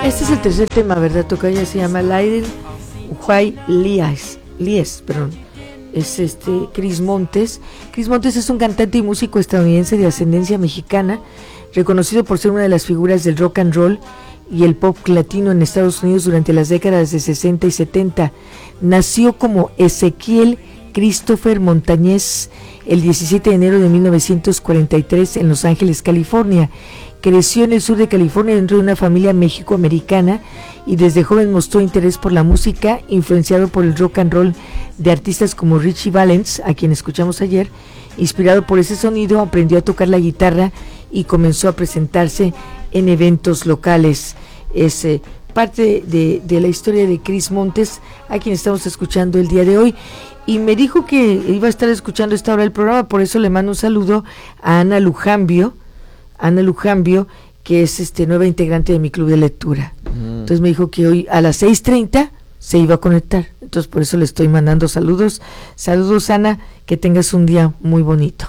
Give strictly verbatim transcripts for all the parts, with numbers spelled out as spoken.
Este es el tercer tema, ¿verdad? Tocaya se llama Laidel Huay Lies, Lies, perdón. Es este Chris Montes. Chris Montes es un cantante y músico estadounidense de ascendencia mexicana, reconocido por ser una de las figuras del rock and roll y el pop latino en Estados Unidos durante las décadas de sesenta y setenta. Nació como Ezequiel Christopher Montañez el diecisiete de enero de mil novecientos cuarenta y tres en Los Ángeles, California. Creció en el sur de California dentro de una familia mexicoamericana y desde joven mostró interés por la música, influenciado por el rock and roll de artistas como Richie Valens, a quien escuchamos ayer. Inspirado por ese sonido, aprendió a tocar la guitarra y comenzó a presentarse en eventos locales. Es eh, parte de, de la historia de Chris Montes, a quien estamos escuchando el día de hoy. Y me dijo que iba a estar escuchando esta hora del programa, por eso le mando un saludo a Ana Lujambio, Ana Lujambio, que es este nueva integrante de mi club de lectura. Mm. Entonces me dijo que hoy a las seis treinta se iba a conectar. Entonces por eso le estoy mandando saludos. Saludos, Ana, que tengas un día muy bonito.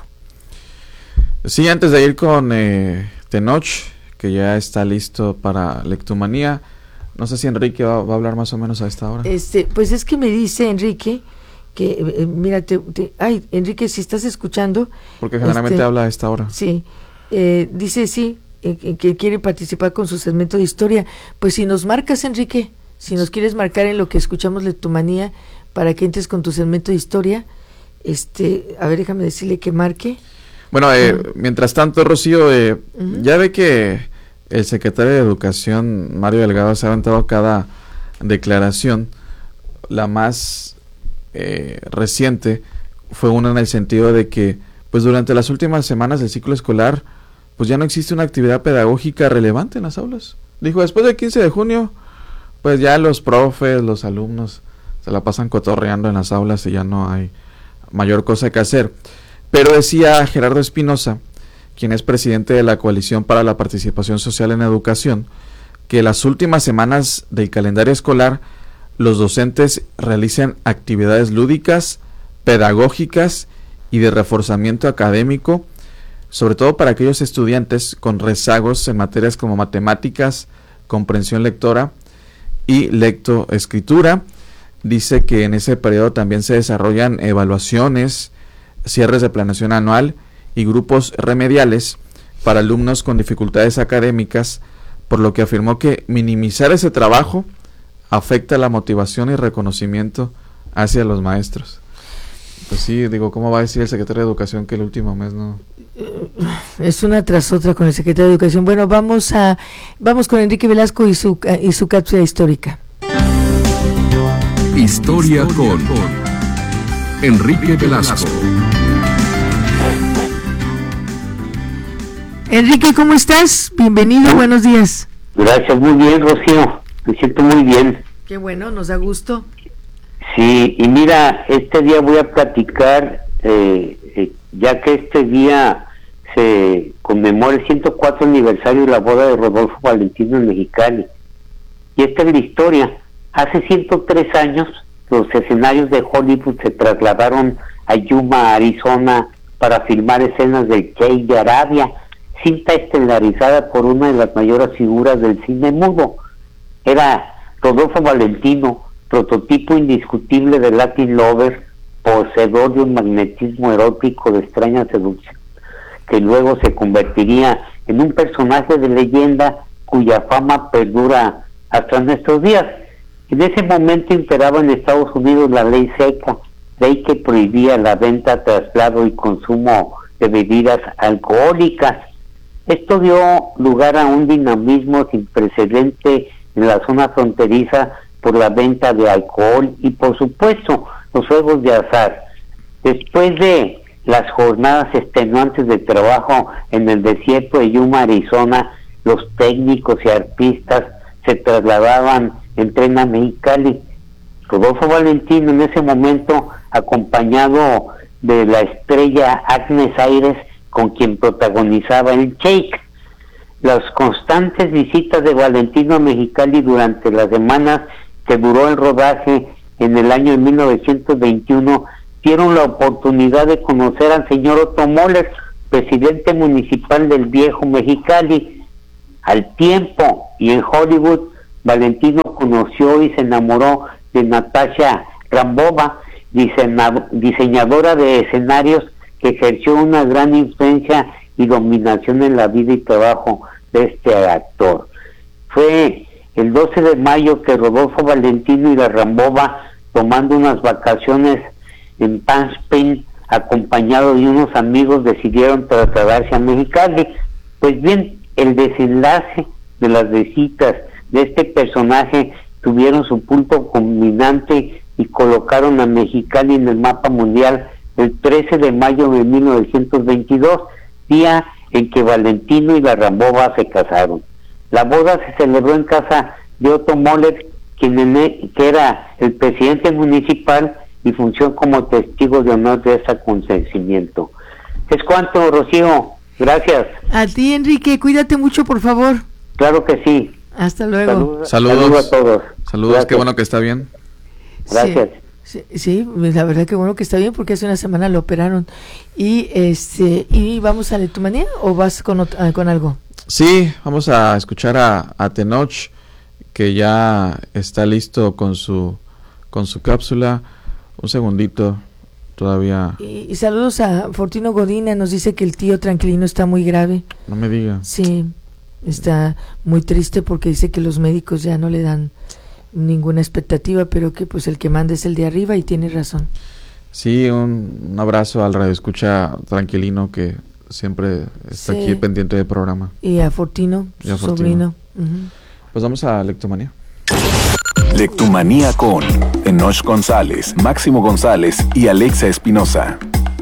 Sí, antes de ir con eh, Tenoch, que ya está listo para Lectumanía, no sé si Enrique va, va a hablar más o menos a esta hora. Este, pues es que me dice Enrique que, eh, mira, te, te, ay, Enrique, si estás escuchando. Porque generalmente este, habla a esta hora. Sí. Eh, dice sí, eh, que quiere participar con su segmento de historia. Pues si nos marcas, Enrique, si nos quieres marcar en lo que escuchamos Lectumanía para que entres con tu segmento de historia, este, a ver, déjame decirle que marque. Bueno, eh, uh-huh. mientras tanto, Rocío, eh, uh-huh. ya ve que el secretario de Educación, Mario Delgado, se ha aventado cada declaración. La más eh, reciente fue una en el sentido de que, pues durante las últimas semanas del ciclo escolar, pues ya no existe una actividad pedagógica relevante en las aulas. Dijo, después del quince de junio, pues ya los profes, los alumnos se la pasan cotorreando en las aulas y ya no hay mayor cosa que hacer. Pero decía Gerardo Espinosa, quien es presidente de la Coalición para la Participación Social en Educación, que las últimas semanas del calendario escolar los docentes realicen actividades lúdicas, pedagógicas y de reforzamiento académico, sobre todo para aquellos estudiantes con rezagos en materias como matemáticas, comprensión lectora y lectoescritura. Dice que en ese periodo también se desarrollan evaluaciones, cierres de planeación anual y grupos remediales para alumnos con dificultades académicas, por lo que afirmó que minimizar ese trabajo afecta la motivación y reconocimiento hacia los maestros. Pues sí, digo, ¿cómo va a decir el secretario de Educación que el último mes no? Es una tras otra con el secretario de Educación. Bueno, vamos a vamos con Enrique Velasco y su y su cápsula histórica. Historia con Enrique Velasco. Enrique, ¿cómo estás? Bienvenido, buenos días. Gracias, muy bien, Rocío. Me siento muy bien. Qué bueno, nos da gusto. Sí, y mira, este día voy a platicar, eh, eh, ya que este día se conmemora el ciento cuatro aniversario de la boda de Rodolfo Valentino en Mexicali. Y esta es la historia. Hace ciento tres años, los escenarios de Hollywood se trasladaron a Yuma, Arizona, para filmar escenas del Sheik de Arabia, cinta estelarizada por una de las mayores figuras del cine mudo. Era Rodolfo Valentino, prototipo indiscutible de Latin Lover, poseedor de un magnetismo erótico de extraña seducción, que luego se convertiría en un personaje de leyenda cuya fama perdura hasta nuestros días. En ese momento imperaba en Estados Unidos la ley seca, ley que prohibía la venta, traslado y consumo de bebidas alcohólicas. Esto dio lugar a un dinamismo sin precedente en la zona fronteriza por la venta de alcohol y, por supuesto, los juegos de azar. Después de las jornadas extenuantes de trabajo en el desierto de Yuma, Arizona, los técnicos y artistas se trasladaban en tren a Mexicali. Rodolfo Valentino en ese momento, acompañado de la estrella Agnes Aires, con quien protagonizaba el Sheik. Las constantes visitas de Valentino a Mexicali durante las semanas que duró el rodaje en el año de mil novecientos veintiuno dieron la oportunidad de conocer al señor Otto Moller, presidente municipal del viejo Mexicali. Al tiempo y en Hollywood Valentino conoció y se enamoró de Natasha Rambova, diseñadora de escenarios que ejerció una gran influencia y dominación en la vida y trabajo de este actor. Fue el doce de mayo que Rodolfo Valentino y la Rambova, tomando unas vacaciones en Palm Springs, acompañado de unos amigos, decidieron trasladarse a Mexicali. Pues bien, el desenlace de las visitas de este personaje tuvieron su punto culminante y colocaron a Mexicali en el mapa mundial el trece de mayo de mil novecientos veintidós, día en que Valentino y la Rambova se casaron. La boda se celebró en casa de Otto Moller, quien en el, que era el presidente municipal y funcionó como testigo de honor de ese acontecimiento. Es cuanto, Rocío. Gracias. A ti, Enrique. Cuídate mucho, por favor. Claro que sí. Hasta luego. Saludos. Saludos, saludos a todos. Saludos, gracias. Qué bueno que está bien. Gracias. Sí, sí, sí, la verdad que bueno que está bien, porque hace una semana lo operaron. Y este y vamos a Lectomanía, ¿o vas con, otra, con algo? Sí, vamos a escuchar a, a Tenoch, que ya está listo con su con su cápsula. Un segundito, todavía. Y, y saludos a Fortino Godina, nos dice que el tío Tranquilino está muy grave. No me diga. Sí, está muy triste porque dice que los médicos ya no le dan ninguna expectativa, pero que pues el que manda es el de arriba, y tiene razón. Sí, un, un abrazo al radioescucha Tranquilino, que siempre está sí. aquí pendiente del programa. Y a Fortino, y a su Fortino. sobrino. Uh-huh. Pues vamos a Lectomanía. Lectomanía con Enoch González, Máximo González y Alexa Espinosa.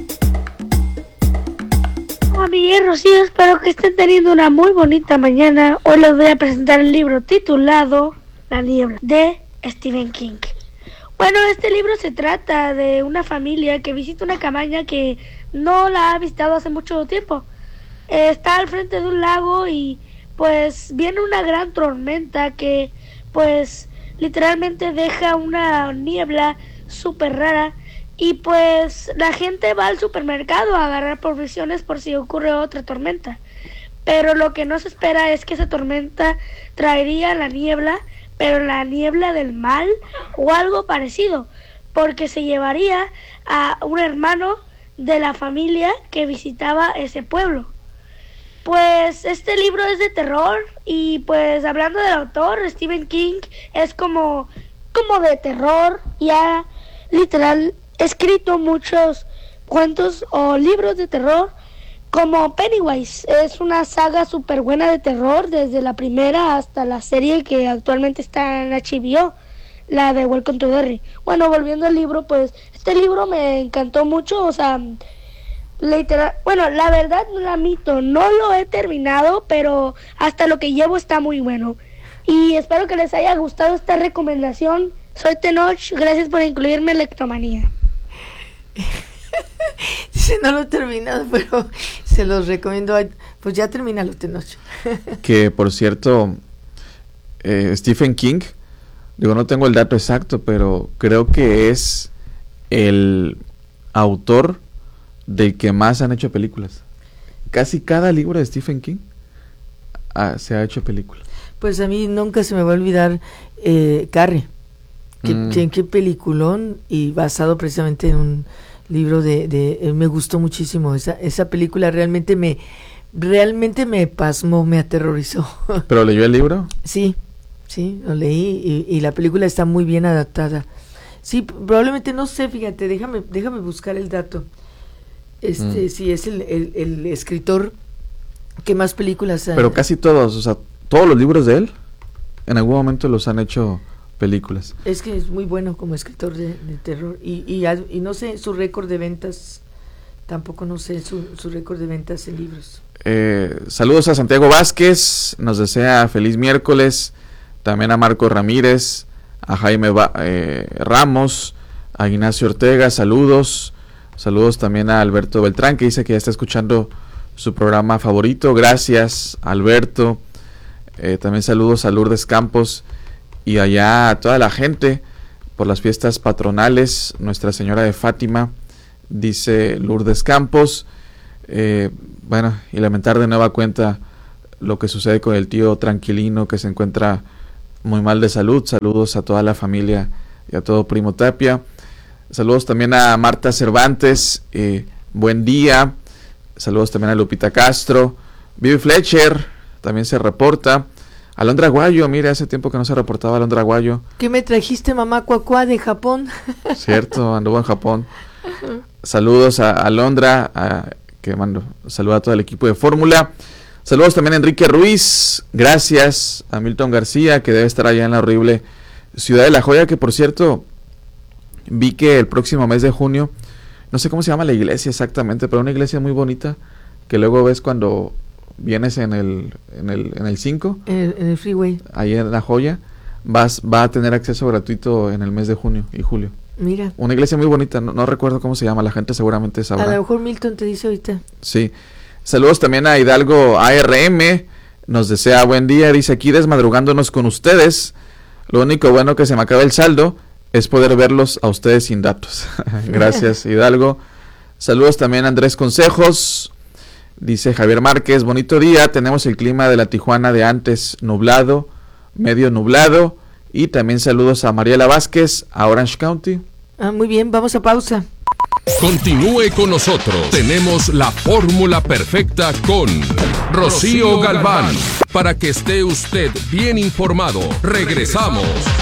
Hola, Miguel Rocío, espero que estén teniendo una muy bonita mañana. Hoy les voy a presentar el libro titulado La niebla, de Stephen King. Bueno, este libro se trata de una familia que visita una cabaña que no la ha visitado hace mucho tiempo. Eh, está al frente de un lago y pues viene una gran tormenta que pues literalmente deja una niebla súper rara, y pues la gente va al supermercado a agarrar provisiones por si ocurre otra tormenta. Pero lo que no se espera es que esa tormenta traería la niebla, pero la niebla del mal o algo parecido, porque se llevaría a un hermano de la familia que visitaba ese pueblo. Pues este libro es de terror, y pues hablando del autor, Stephen King es como, como de terror, y ha literal escrito muchos cuentos o libros de terror, como Pennywise. Es una saga súper buena de terror, desde la primera hasta la serie que actualmente está en H B O, la de Welcome to Derry. Bueno, volviendo al libro, pues este libro me encantó mucho, o sea, literal, bueno, la verdad no la mito, no lo he terminado, pero hasta lo que llevo está muy bueno. Y espero que les haya gustado esta recomendación. Soy Tenoch, gracias por incluirme en Lectomanía. Dice, no lo he terminado, pero se los recomiendo. Pues ya termínalo, Tenoch. Que por cierto, eh, Stephen King, digo, no tengo el dato exacto, pero creo que es el autor del que más han hecho películas. Casi cada libro de Stephen King ah, se ha hecho película. Pues a mí nunca se me va a olvidar eh, Carrie. Que, Mm. que, qué peliculón, y basado precisamente en un libro de, de eh, me gustó muchísimo esa esa película. Realmente me realmente me pasmó, me aterrorizó. ¿Pero leyó el libro? Sí, sí, lo leí, y, y la película está muy bien adaptada. Sí, probablemente, no sé, fíjate, déjame déjame buscar el dato. Este, Mm. sí, es el, el, el escritor que más películas ha... Pero casi todos, o sea, todos los libros de él, en algún momento los han hecho películas. Es que es muy bueno como escritor de, de terror, y, y, y no sé su récord de ventas, tampoco no sé su, su récord de ventas en libros. Eh, saludos a Santiago Vázquez, nos desea feliz miércoles, también a Marco Ramírez, a Jaime ba eh, Ramos, a Ignacio Ortega, saludos, saludos también a Alberto Beltrán, que dice que ya está escuchando su programa favorito. Gracias, Alberto. Eh, también saludos a Lourdes Campos y allá a toda la gente por las fiestas patronales, Nuestra Señora de Fátima, dice Lourdes Campos. Eh, bueno, y lamentar de nueva cuenta lo que sucede con el tío Tranquilino, que se encuentra muy mal de salud. Saludos a toda la familia y a todo Primo Tapia. Saludos también a Marta Cervantes, eh, buen día. Saludos también a Lupita Castro. Vivi Fletcher también se reporta. Alondra Guayo, mira, hace tiempo que no se reportaba Alondra Guayo. ¿Qué me trajiste, mamá Cuacuá, de Japón? Cierto, anduvo en Japón. Saludos a Alondra, a, que mando, saluda a todo el equipo de Fórmula. Saludos también a Enrique Ruiz, gracias a Milton García, que debe estar allá en la horrible Ciudad de La Joya, que por cierto, vi que el próximo mes de junio, no sé cómo se llama la iglesia exactamente, pero una iglesia muy bonita, que luego ves cuando vienes en el en el en el cinco, en, en el freeway, ahí en La Joya, vas va a tener acceso gratuito en el mes de junio y julio. Mira. Una iglesia muy bonita, no, no recuerdo cómo se llama, la gente seguramente sabrá. A lo mejor Milton te dice ahorita. Sí. Saludos también a Hidalgo A R M, nos desea buen día, dice aquí desmadrugándonos con ustedes. Lo único bueno que se me acaba el saldo es poder verlos a ustedes sin datos. Gracias, Hidalgo. Saludos también a Andrés Consejos. Dice Javier Márquez, bonito día, tenemos el clima de la Tijuana de antes, nublado, medio nublado. Y también saludos a Mariela Vázquez, a Orange County. Ah, muy bien, vamos a pausa. Continúe con nosotros. Tenemos la fórmula perfecta con Rocío Galván. Para que esté usted bien informado. Regresamos.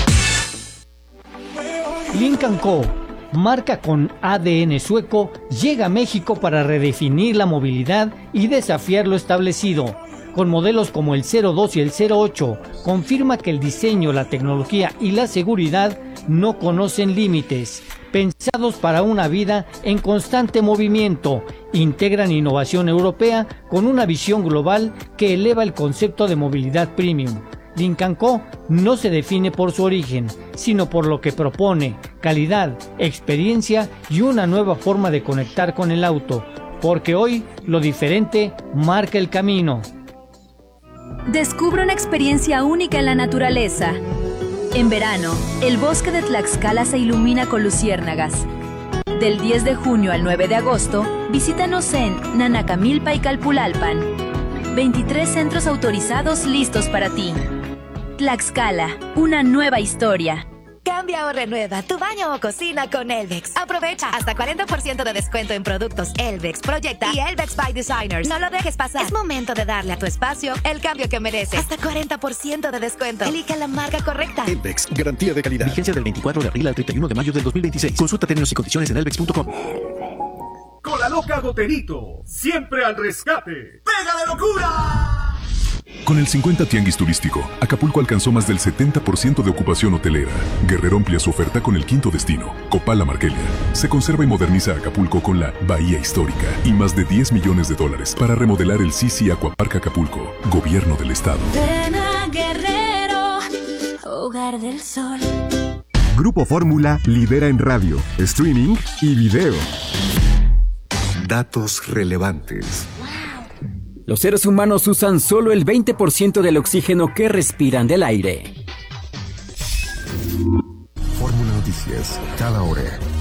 Lynk and Co, marca con A D N sueco, llega a México para redefinir la movilidad y desafiar lo establecido. Con modelos como el cero dos y el cero ocho, confirma que el diseño, la tecnología y la seguridad no conocen límites. Pensados para una vida en constante movimiento, integran innovación europea con una visión global que eleva el concepto de movilidad premium. Lynk and Co no se define por su origen, sino por lo que propone: calidad, experiencia y una nueva forma de conectar con el auto, porque hoy lo diferente marca el camino. Descubre una experiencia única en la naturaleza. En verano, el bosque de Tlaxcala se ilumina con luciérnagas. Del diez de junio al nueve de agosto, visítanos en Nanacamilpa y Calpulalpan. veintitrés centros autorizados listos para ti. Tlaxcala, una nueva historia. Cambia o renueva tu baño o cocina con Elvex. Aprovecha hasta cuarenta por ciento de descuento en productos Elvex, Proyecta y Elvex by Designers. No lo dejes pasar. Es momento de darle a tu espacio el cambio que merece. Hasta cuarenta por ciento de descuento. Elige la marca correcta. Elvex, garantía de calidad. Vigencia del veinticuatro de abril al treinta y uno de mayo del dos mil veintiséis. Consulta términos y condiciones en elvex punto com. Con la loca Goterito, siempre al rescate. ¡Pega de locura! Con el cincuenta Tianguis Turístico, Acapulco alcanzó más del setenta por ciento de ocupación hotelera. Guerrero amplía su oferta con el quinto destino, Copala Marquelia. Se conserva y moderniza Acapulco con la Bahía Histórica y más de diez millones de dólares para remodelar el Sisi Aquapark Acapulco, Gobierno del Estado. Ven a Guerrero, hogar del sol. Grupo Fórmula lidera en radio, streaming y video. Datos relevantes. Los seres humanos usan solo el veinte por ciento del oxígeno que respiran del aire. Fórmula Noticias, cada hora.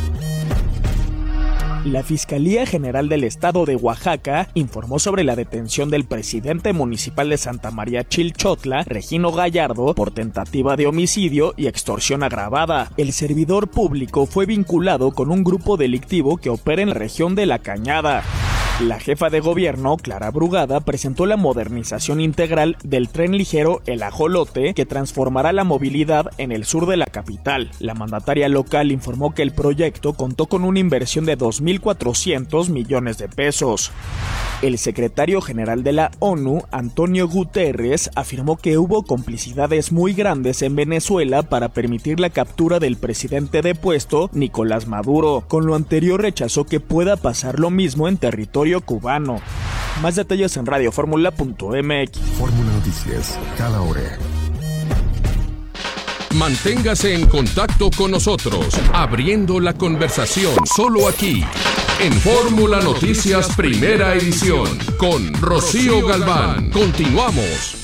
La Fiscalía General del Estado de Oaxaca informó sobre la detención del presidente municipal de Santa María Chilchotla, Regino Gallardo, por tentativa de homicidio y extorsión agravada. El servidor público fue vinculado con un grupo delictivo que opera en la región de La Cañada. La jefa de gobierno, Clara Brugada, presentó la modernización integral del tren ligero El Ajolote, que transformará la movilidad en el sur de la capital. La mandataria local informó que el proyecto contó con una inversión de dos mil cuatrocientos millones de pesos. El secretario general de la ONU, Antonio Guterres, afirmó que hubo complicidades muy grandes en Venezuela para permitir la captura del presidente depuesto, Nicolás Maduro. Con lo anterior rechazó que pueda pasar lo mismo en territorio cubano. Más detalles en radio fórmula punto m x. Fórmula Noticias, cada hora. Manténgase en contacto con nosotros, abriendo la conversación, solo aquí, en Fórmula Noticias Primera Edición, con Rocío Galván. Continuamos.